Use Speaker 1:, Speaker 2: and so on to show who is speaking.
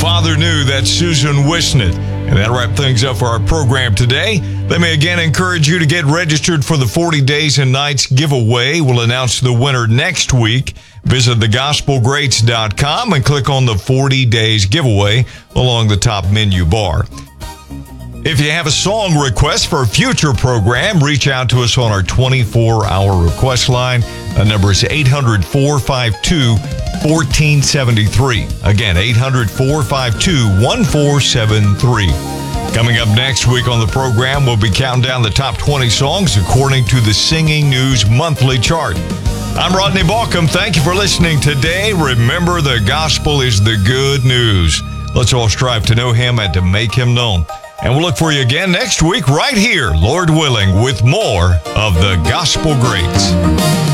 Speaker 1: Father Knew. That's Susan Wisnett. And that'll wrap things up for our program today. Let me again encourage you to get registered for the 40 Days and Nights giveaway. We'll announce the winner next week. Visit thegospelgreats.com and click on the 40 Days giveaway along the top menu bar. If you have a song request for a future program, reach out to us on our 24-hour request line. The number is 800-452-1473. Again, 800-452-1473. Coming up next week on the program, we'll be counting down the top 20 songs according to the Singing News Monthly Chart. I'm Rodney Balcom. Thank you for listening today. Remember, the gospel is the good news. Let's all strive to know him and to make him known. And we'll look for you again next week right here, Lord willing, with more of the Gospel Greats.